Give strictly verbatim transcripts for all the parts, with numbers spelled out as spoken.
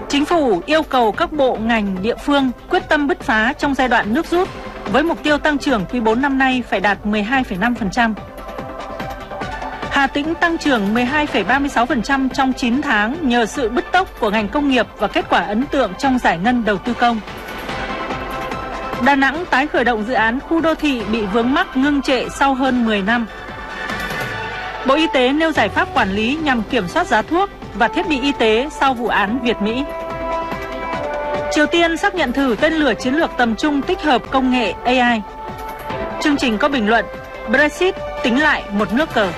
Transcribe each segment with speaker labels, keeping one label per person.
Speaker 1: Chính phủ yêu cầu các bộ ngành địa phương quyết tâm bứt phá trong giai đoạn nước rút, với mục tiêu tăng trưởng quý bốn năm nay phải đạt mười hai phẩy năm phần trăm. Hà Tĩnh tăng trưởng mười hai phẩy ba mươi sáu phần trăm trong chín tháng nhờ sự bứt tốc của ngành công nghiệp và kết quả ấn tượng trong giải ngân đầu tư công. Đà Nẵng tái khởi động dự án khu đô thị bị vướng mắc ngưng trệ sau hơn mười năm. Bộ Y tế nêu giải pháp quản lý nhằm kiểm soát giá thuốc và thiết bị y tế sau vụ án Việt-Mỹ. Triều Tiên xác nhận thử tên lửa chiến lược tầm trung tích hợp công nghệ a i. Chương trình có bình luận Brexit tính lại một nước cờ.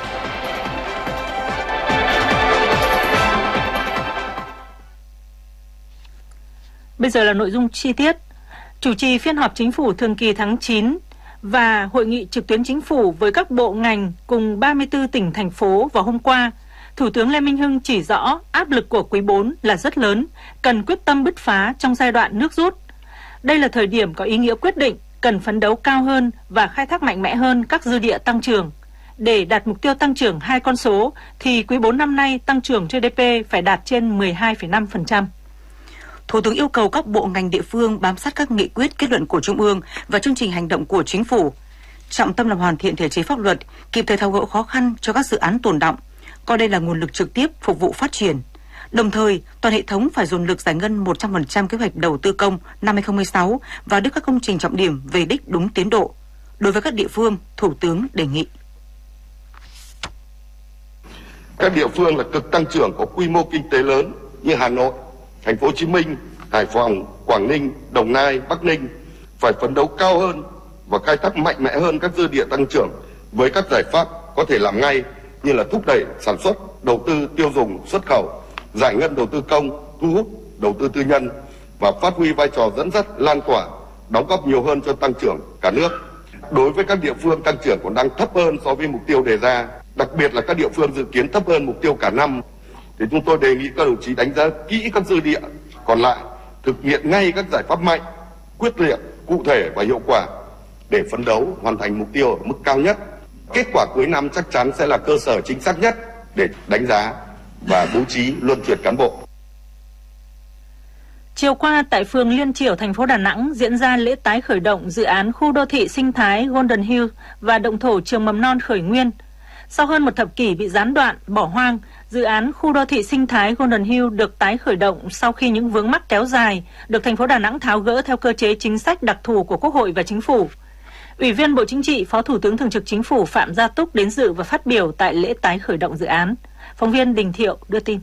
Speaker 1: Bây giờ là nội dung chi tiết. Chủ trì phiên họp chính phủ thường kỳ tháng chín và hội nghị trực tuyến chính phủ với các bộ ngành cùng ba mươi tư tỉnh thành phố vào hôm qua, Thủ tướng Lê Minh Hưng chỉ rõ áp lực của quý bốn là rất lớn, cần quyết tâm bứt phá trong giai đoạn nước rút. Đây là thời điểm có ý nghĩa quyết định, cần phấn đấu cao hơn và khai thác mạnh mẽ hơn các dư địa tăng trưởng. Để đạt mục tiêu tăng trưởng hai con số thì quý bốn năm nay tăng trưởng giê đê pê phải đạt trên mười hai phẩy năm phần trăm.
Speaker 2: Thủ tướng yêu cầu các bộ ngành địa phương bám sát các nghị quyết, kết luận của Trung ương và chương trình hành động của Chính phủ. Trọng tâm là hoàn thiện thể chế pháp luật, kịp thời tháo gỡ khó khăn cho các dự án tồn đọng, coi đây là nguồn lực trực tiếp phục vụ phát triển. Đồng thời, toàn hệ thống phải dồn lực giải ngân một trăm phần trăm kế hoạch đầu tư công năm hai không một sáu và đưa các công trình trọng điểm về đích đúng tiến độ. Đối với các địa phương, Thủ tướng đề nghị
Speaker 3: các địa phương là cực tăng trưởng có quy mô kinh tế lớn như Hà Nội, Thành phố Hồ Chí Minh, Hải Phòng, Quảng Ninh, Đồng Nai, Bắc Ninh phải phấn đấu cao hơn và khai thác mạnh mẽ hơn các dư địa tăng trưởng với các giải pháp có thể làm ngay như là thúc đẩy sản xuất, đầu tư tiêu dùng, xuất khẩu, giải ngân đầu tư công, thu hút đầu tư tư nhân và phát huy vai trò dẫn dắt, lan tỏa, đóng góp nhiều hơn cho tăng trưởng cả nước. Đối với các địa phương tăng trưởng còn đang thấp hơn so với mục tiêu đề ra, đặc biệt là các địa phương dự kiến thấp hơn mục tiêu cả năm, thì chúng tôi đề nghị các đồng chí đánh giá kỹ các dư địa còn lại, thực hiện ngay các giải pháp mạnh, quyết liệt, cụ thể và hiệu quả để phấn đấu hoàn thành mục tiêu ở mức cao nhất. Kết quả cuối năm chắc chắn sẽ là cơ sở chính xác nhất để đánh giá và bố trí luân chuyển cán bộ.
Speaker 1: Chiều qua tại phường Liên Chiểu, thành phố Đà Nẵng diễn ra lễ tái khởi động dự án khu đô thị sinh thái Golden Hill và động thổ trường mầm non Khởi Nguyên. Sau hơn một thập kỷ bị gián đoạn, bỏ hoang, dự án khu đô thị sinh thái Golden Hill được tái khởi động sau khi những vướng mắc kéo dài được thành phố Đà Nẵng tháo gỡ theo cơ chế chính sách đặc thù của Quốc hội và Chính phủ. Ủy viên Bộ Chính trị, Phó Thủ tướng Thường trực Chính phủ Phạm Gia Túc đến dự và phát biểu tại lễ tái khởi động dự án. Phóng viên Đình Thiệu đưa tin.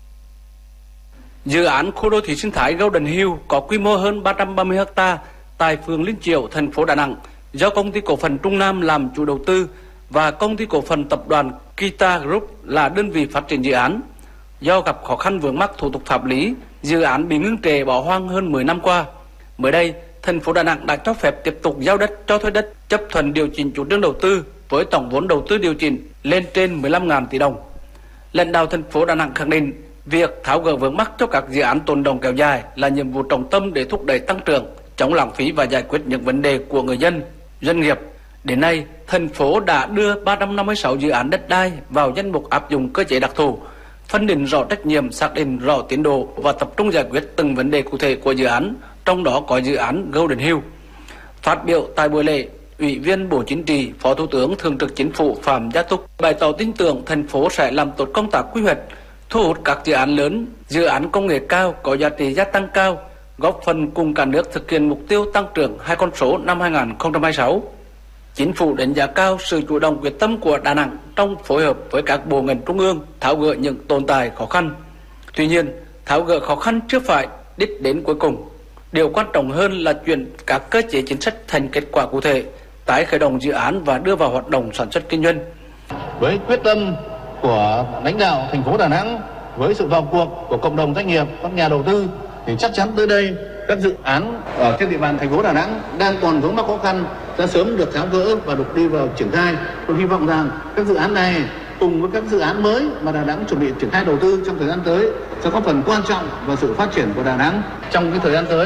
Speaker 4: Dự án khu đô thị sinh thái Golden Hill có quy mô hơn ba trăm ba mươi héc ta tại phường Liên Chiểu, thành phố Đà Nẵng do Công ty Cổ phần Trung Nam làm chủ đầu tư và Công ty Cổ phần Tập đoàn Kita Group là đơn vị phát triển dự án. Do gặp khó khăn vướng mắc thủ tục pháp lý, dự án bị ngưng trệ bỏ hoang hơn mười năm qua. Mới đây, thành phố Đà Nẵng đã cho phép tiếp tục giao đất cho thuê đất, chấp thuận điều chỉnh chủ trương đầu tư với tổng vốn đầu tư điều chỉnh lên trên mười lăm nghìn tỷ đồng. Lãnh đạo thành phố Đà Nẵng khẳng định việc tháo gỡ vướng mắc cho các dự án tồn đọng kéo dài là nhiệm vụ trọng tâm để thúc đẩy tăng trưởng, chống lãng phí và giải quyết những vấn đề của người dân, doanh nghiệp. Đến nay, thành phố đã đưa ba trăm năm mươi sáu dự án đất đai vào danh mục áp dụng cơ chế đặc thù, phân định rõ trách nhiệm, xác định rõ tiến độ và tập trung giải quyết từng vấn đề cụ thể của dự án, trong đó có dự án Golden Hill. Phát biểu tại buổi lễ, Ủy viên Bộ Chính trị, Phó Thủ tướng Thường trực Chính phủ Phạm Gia Túc bày tỏ tin tưởng thành phố sẽ làm tốt công tác quy hoạch, thu hút các dự án lớn, dự án công nghệ cao có giá trị gia tăng cao, góp phần cùng cả nước thực hiện mục tiêu tăng trưởng hai con số năm hai không hai sáu. Chính phủ đánh giá cao sự chủ động quyết tâm của Đà Nẵng trong phối hợp với các bộ ngành trung ương tháo gỡ những tồn tại khó khăn. Tuy nhiên, tháo gỡ khó khăn chưa phải đích đến cuối cùng. Điều quan trọng hơn là chuyển các cơ chế chính sách thành kết quả cụ thể, tái khởi động dự án và đưa vào hoạt động sản xuất kinh doanh.
Speaker 5: Với quyết tâm của lãnh đạo thành phố Đà Nẵng, với sự vào cuộc của cộng đồng doanh nghiệp, các nhà đầu tư, thì chắc chắn tới đây các dự án ở trên địa bàn thành phố Đà Nẵng đang còn vướng mắc khó khăn sẽ sớm được tháo gỡ và được đi vào triển khai. Tôi hy vọng rằng các dự án này cùng với các dự án mới mà Đà Nẵng chuẩn bị triển khai đầu tư trong thời gian tới sẽ có phần quan trọng vào sự phát triển của Đà Nẵng trong cái thời gian tới.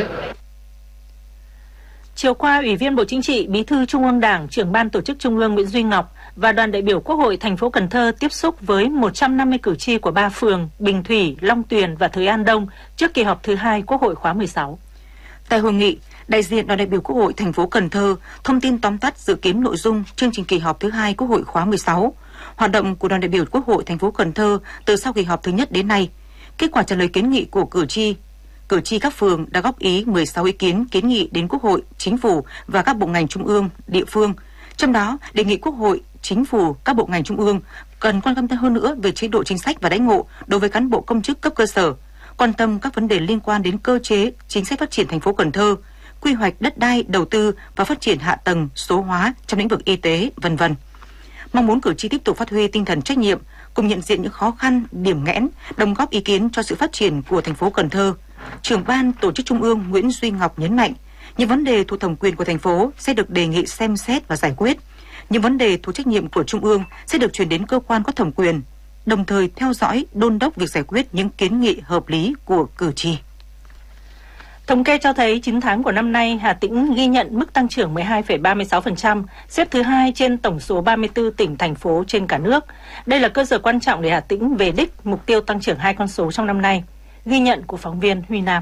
Speaker 1: Chiều qua, Ủy viên Bộ Chính trị, Bí thư Trung ương Đảng, Trưởng ban Tổ chức Trung ương Nguyễn Duy Ngọc và đoàn đại biểu Quốc hội thành phố Cần Thơ tiếp xúc với một trăm năm mươi cử tri của ba phường Bình Thủy, Long Tuyền và Thới An Đông trước kỳ họp thứ hai Quốc hội khóa mười sáu.
Speaker 2: Tại hội nghị, đại diện đoàn đại biểu Quốc hội thành phố Cần Thơ thông tin tóm tắt dự kiến nội dung chương trình kỳ họp thứ hai Quốc hội khóa mười sáu, hoạt động của đoàn đại biểu Quốc hội thành phố Cần Thơ từ sau kỳ họp thứ nhất đến nay, kết quả trả lời kiến nghị của cử tri. Cử tri các phường đã góp ý mười sáu ý kiến kiến nghị đến Quốc hội, Chính phủ và các bộ ngành trung ương, địa phương. Trong đó, đề nghị Quốc hội, Chính phủ, các bộ ngành trung ương cần quan tâm hơn nữa về chế độ chính sách và đãi ngộ đối với cán bộ công chức cấp cơ sở, quan tâm các vấn đề liên quan đến cơ chế, chính sách phát triển thành phố Cần Thơ, quy hoạch đất đai, đầu tư và phát triển hạ tầng, số hóa trong lĩnh vực y tế, vân vân. Mong muốn cử tri tiếp tục phát huy tinh thần trách nhiệm, cùng nhận diện những khó khăn, điểm nghẽn, đóng góp ý kiến cho sự phát triển của thành phố Cần Thơ. Trưởng ban Tổ chức Trung ương Nguyễn Duy Ngọc nhấn mạnh, những vấn đề thuộc thẩm quyền của thành phố sẽ được đề nghị xem xét và giải quyết. Những vấn đề thuộc trách nhiệm của Trung ương sẽ được chuyển đến cơ quan có thẩm quyền, đồng thời theo dõi, đôn đốc việc giải quyết những kiến nghị hợp lý của cử tri.
Speaker 1: Thống kê cho thấy chín tháng của năm nay, Hà Tĩnh ghi nhận mức tăng trưởng mười hai phẩy ba mươi sáu phần trăm, xếp thứ hai trên tổng số ba mươi tư tỉnh, thành phố trên cả nước. Đây là cơ sở quan trọng để Hà Tĩnh về đích mục tiêu tăng trưởng hai con số trong năm nay. Ghi nhận của phóng viên Huy Nam.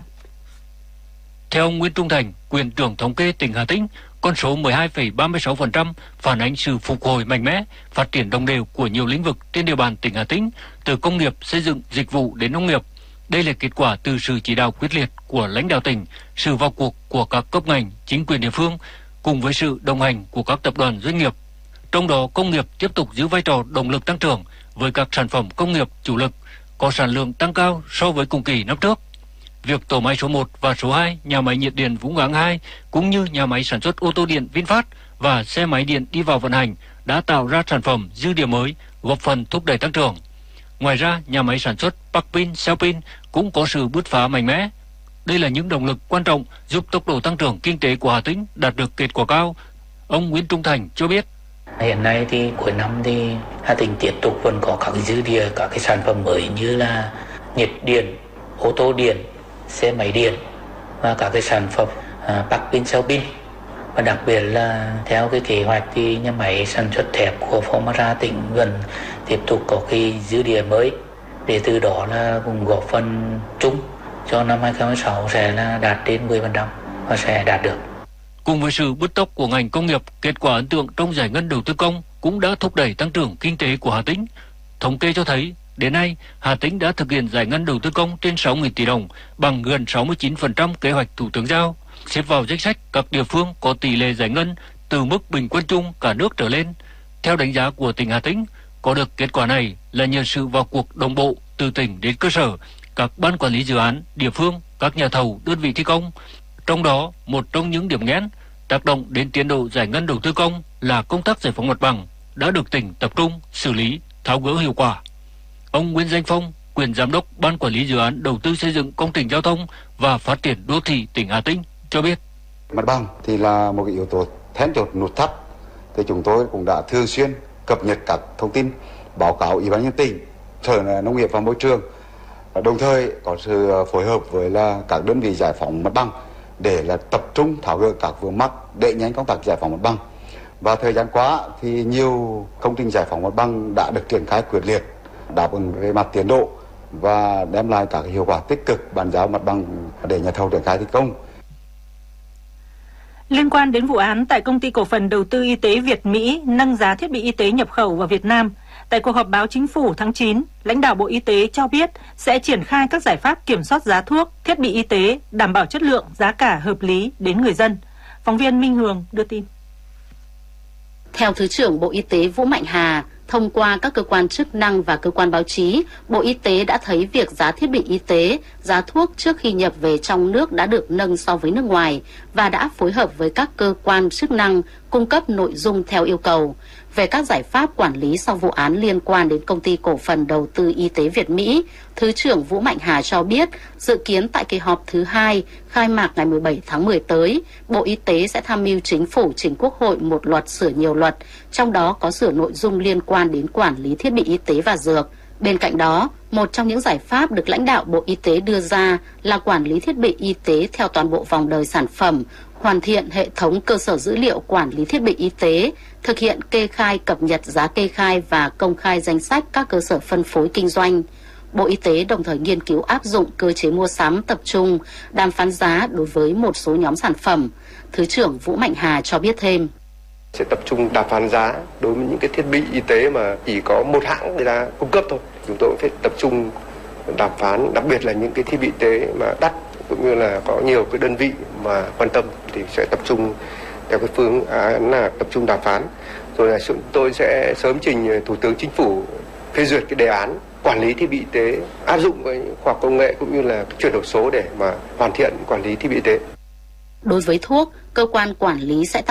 Speaker 6: Theo ông Nguyễn Trung Thành, quyền trưởng thống kê tỉnh Hà Tĩnh, con số mười hai phẩy ba mươi sáu phần trăm phản ánh sự phục hồi mạnh mẽ, phát triển đồng đều của nhiều lĩnh vực trên địa bàn tỉnh Hà Tĩnh, từ công nghiệp, xây dựng, dịch vụ đến nông nghiệp. Đây là kết quả từ sự chỉ đạo quyết liệt của lãnh đạo tỉnh, sự vào cuộc của các cấp ngành, chính quyền địa phương, cùng với sự đồng hành của các tập đoàn doanh nghiệp. Trong đó, công nghiệp tiếp tục giữ vai trò động lực tăng trưởng với các sản phẩm công nghiệp chủ lực, có sản lượng tăng cao so với cùng kỳ năm trước. Việc tổ máy số một và số hai, nhà máy nhiệt điện Vũng Áng hai, cũng như nhà máy sản xuất ô tô điện VinFast và xe máy điện đi vào vận hành đã tạo ra sản phẩm dư địa mới, góp phần thúc đẩy tăng trưởng. Ngoài ra, nhà máy sản xuất Park Pin, Sao Pin cũng có sự bứt phá mạnh mẽ. Đây là những động lực quan trọng giúp tốc độ tăng trưởng kinh tế của Hà Tĩnh đạt được kết quả cao. Ông Nguyễn Trung Thành cho biết.
Speaker 7: Hiện nay thì cuối năm thì Hà Tĩnh tiếp tục vẫn có các dư địa, các cái sản phẩm mới như là nhiệt điện, ô tô điện, xe máy điện và các cái sản phẩm uh, Park Pin, Sao Pin. Và đặc biệt là theo cái kế hoạch thì nhà máy sản xuất thép của Phongmosa tỉnh vẫn tiếp tục có cái dư địa mới, để từ đó là cũng góp phần chung cho năm hai không một sáu sẽ là đạt đến mười phần trăm và sẽ đạt được.
Speaker 6: Cùng với sự bứt tốc của ngành công nghiệp, kết quả ấn tượng trong giải ngân đầu tư công cũng đã thúc đẩy tăng trưởng kinh tế của Hà Tĩnh. Thống kê cho thấy, đến nay, Hà Tĩnh đã thực hiện giải ngân đầu tư công trên sáu nghìn tỷ đồng, bằng gần sáu mươi chín phần trăm kế hoạch Thủ tướng giao, xếp vào danh sách các địa phương có tỷ lệ giải ngân từ mức bình quân chung cả nước trở lên. Theo đánh giá của tỉnh Hà Tĩnh, có được kết quả này là nhờ sự vào cuộc đồng bộ từ tỉnh đến cơ sở, các ban quản lý dự án, địa phương, các nhà thầu, đơn vị thi công. Trong đó, một trong những điểm nghẽn tác động đến tiến độ giải ngân đầu tư công là công tác giải phóng mặt bằng đã được tỉnh tập trung xử lý, tháo gỡ hiệu quả. Ông Nguyễn Danh Phong, quyền giám đốc ban quản lý dự án đầu tư xây dựng công trình giao thông và phát triển đô thị tỉnh Hà Tĩnh cho biết.
Speaker 8: Mặt bằng thì là một cái yếu tố then chốt nút thắt, thì chúng tôi cũng đã thường xuyên cập nhật các thông tin, báo cáo Ủy ban nhân dân tỉnh, Sở Nông nghiệp và Môi trường, đồng thời có sự phối hợp với là các đơn vị giải phóng mặt bằng để là tập trung tháo gỡ các vướng mắc, đẩy nhanh công tác giải phóng mặt bằng. Và thời gian qua thì nhiều công trình giải phóng mặt bằng đã được triển khai quyết liệt, đáp ứng về mặt tiến độ và đem lại các hiệu quả tích cực, bàn giao mặt bằng để nhà thầu triển khai thi công.
Speaker 1: Liên quan đến vụ án tại Công ty Cổ phần Đầu tư Y tế Việt Mỹ nâng giá thiết bị y tế nhập khẩu vào Việt Nam, tại cuộc họp báo Chính phủ tháng chín, lãnh đạo Bộ Y tế cho biết sẽ triển khai các giải pháp kiểm soát giá thuốc, thiết bị y tế, đảm bảo chất lượng, giá cả hợp lý đến người dân. Phóng viên Minh Hường đưa tin.
Speaker 9: Theo Thứ trưởng Bộ Y tế Vũ Mạnh Hà, thông qua các cơ quan chức năng và cơ quan báo chí, Bộ Y tế đã thấy việc giá thiết bị y tế, giá thuốc trước khi nhập về trong nước đã được nâng so với nước ngoài và đã phối hợp với các cơ quan chức năng cung cấp nội dung theo yêu cầu. Về các giải pháp quản lý sau vụ án liên quan đến Công ty Cổ phần Đầu tư Y tế Việt Mỹ, Thứ trưởng Vũ Mạnh Hà cho biết dự kiến tại kỳ họp thứ hai khai mạc ngày mười bảy tháng mười tới, Bộ Y tế sẽ tham mưu Chính phủ trình Quốc hội một loạt sửa nhiều luật, trong đó có sửa nội dung liên quan đến quản lý thiết bị y tế và dược. Bên cạnh đó, một trong những giải pháp được lãnh đạo Bộ Y tế đưa ra là quản lý thiết bị y tế theo toàn bộ vòng đời sản phẩm, hoàn thiện hệ thống cơ sở dữ liệu quản lý thiết bị y tế, thực hiện kê khai cập nhật giá kê khai và công khai danh sách các cơ sở phân phối kinh doanh. Bộ Y tế đồng thời nghiên cứu áp dụng cơ chế mua sắm tập trung, đàm phán giá đối với một số nhóm sản phẩm. Thứ trưởng Vũ Mạnh Hà cho biết thêm.
Speaker 10: Sẽ tập trung đàm phán giá đối với những cái thiết bị y tế mà chỉ có một hãng người ta cung cấp thôi. Chúng tôi cũng phải tập trung đàm phán, đặc biệt là những cái thiết bị y tế mà đắt cũng như là có nhiều cái đơn vị mà quan tâm thì sẽ tập trung theo cái phương án là tập trung đàm phán. Rồi là chúng tôi sẽ sớm trình Thủ tướng Chính phủ phê duyệt cái đề án quản lý thiết bị y tế, áp dụng với khoa học công nghệ cũng như là chuyển đổi số để mà hoàn thiện quản lý thiết bị y tế.
Speaker 9: Đối với thuốc, cơ quan quản lý sẽ